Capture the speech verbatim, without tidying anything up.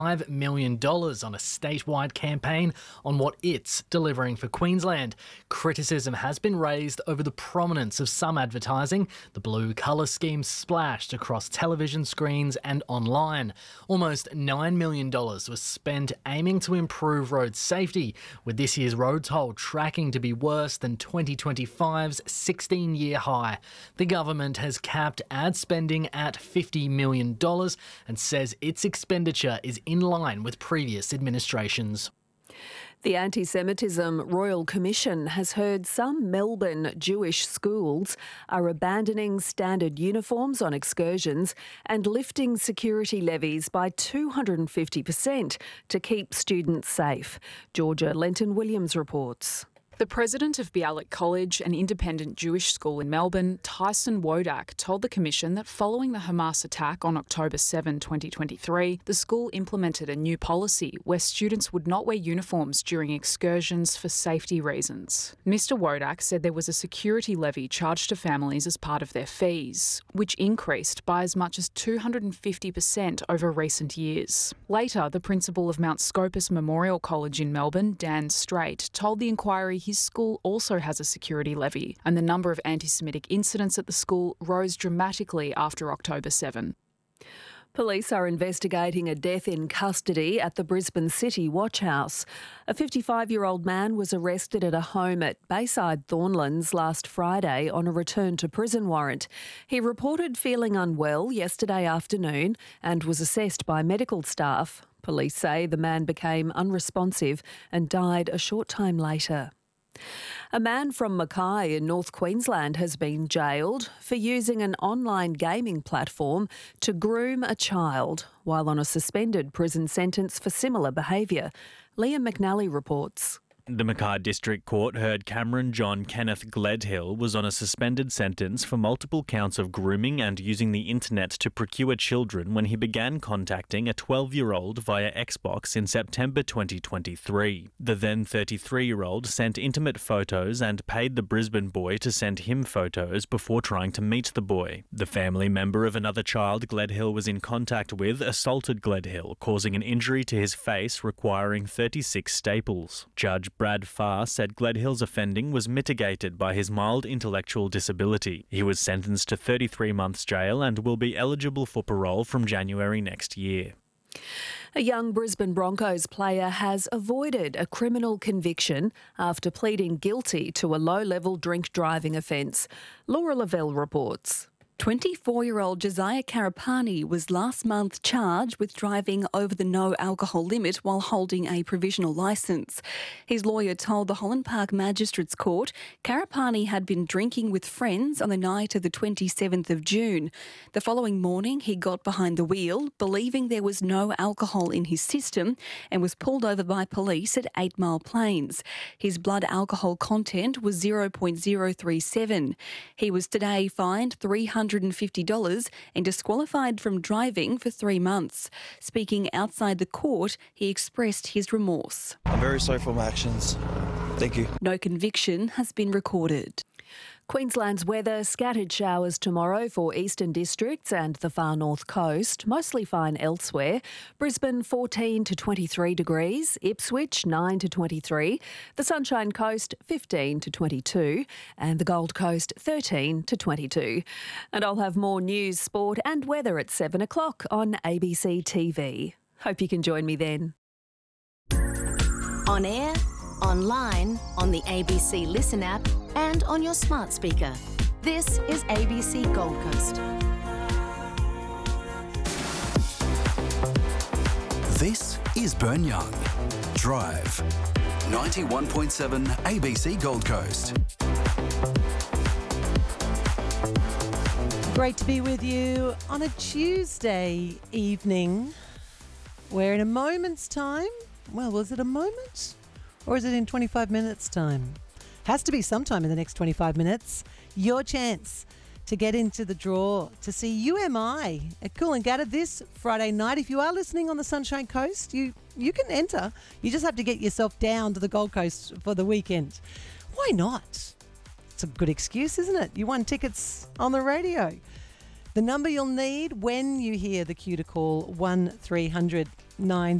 five million dollars on a statewide campaign on what it's delivering for Queensland. Criticism has been raised over the prominence of some advertising. The blue colour scheme splashed across television screens and online. Almost nine million dollars was spent aiming to improve road safety, with this year's road toll tracking to be worse than twenty twenty-five's sixteen-year high. The government has capped ad spending at fifty million dollars and says its expenditure is in line with previous administrations. The Anti-Semitism Royal Commission has heard some Melbourne Jewish schools are abandoning standard uniforms on excursions and lifting security levies by two hundred fifty percent to keep students safe. Georgia Lenton-Williams reports. The president of Bialik College, an independent Jewish school in Melbourne, Tyson Wodak, told the Commission that following the Hamas attack on October seventh, twenty twenty-three, the school implemented a new policy where students would not wear uniforms during excursions for safety reasons. Mister Wodak said there was a security levy charged to families as part of their fees, which increased by as much as two hundred fifty percent over recent years. Later, the principal of Mount Scopus Memorial College in Melbourne, Dan Straight, told the inquiry his school also has a security levy, and the number of anti-Semitic incidents at the school rose dramatically after October seventh. Police are investigating a death in custody at the Brisbane City Watch House. A fifty-five-year-old man was arrested at a home at Bayside Thornlands last Friday on a return to prison warrant. He reported feeling unwell yesterday afternoon and was assessed by medical staff. Police say the man became unresponsive and died a short time later. A man from Mackay in North Queensland has been jailed for using an online gaming platform to groom a child while on a suspended prison sentence for similar behaviour. Liam McNally reports. The Mackay District Court heard Cameron John Kenneth Gledhill was on a suspended sentence for multiple counts of grooming and using the internet to procure children when he began contacting a twelve-year-old via Xbox in September twenty twenty-three. The then thirty-three-year-old sent intimate photos and paid the Brisbane boy to send him photos before trying to meet the boy. The family member of another child Gledhill was in contact with assaulted Gledhill, causing an injury to his face requiring thirty-six staples. Judge Brad Farr said Gledhill's offending was mitigated by his mild intellectual disability. He was sentenced to thirty-three months jail and will be eligible for parole from January next year. A young Brisbane Broncos player has avoided a criminal conviction after pleading guilty to a low-level drink driving offence. Laura Lavelle reports. twenty-four-year-old Josiah Karapani was last month charged with driving over the no alcohol limit while holding a provisional licence. His lawyer told the Holland Park Magistrates Court Karapani had been drinking with friends on the night of the twenty-seventh of June. The following morning he got behind the wheel, believing there was no alcohol in his system, and was pulled over by police at Eight Mile Plains. His blood alcohol content was zero point zero three seven. He was today fined three hundred fifty dollars and disqualified from driving for three months. Speaking outside the court, he expressed his remorse. I'm very sorry for my actions. Thank you. No conviction has been recorded. Queensland's weather, scattered showers tomorrow for eastern districts and the far north coast, mostly fine elsewhere. Brisbane fourteen to twenty-three degrees, Ipswich nine to twenty-three, the Sunshine Coast fifteen to twenty-two and the Gold Coast thirteen to twenty-two. And I'll have more news, sport and weather at seven o'clock on A B C T V. Hope you can join me then. On air, online, on the A B C Listen app and on your smart speaker. This is A B C Gold Coast. This is Burn Young. Drive. ninety-one point seven A B C Gold Coast. Great to be with you on a Tuesday evening where in a moment's time, well, was it a moment? Or is it in twenty-five minutes' time? Has to be sometime in the next twenty-five minutes. Your chance to get into the draw to see U M I at Coolangatta this Friday night. If you are listening on the Sunshine Coast, you, you can enter. You just have to get yourself down to the Gold Coast for the weekend. Why not? It's a good excuse, isn't it? You won tickets on the radio. The number you'll need when you hear the cue to call one three hundred nine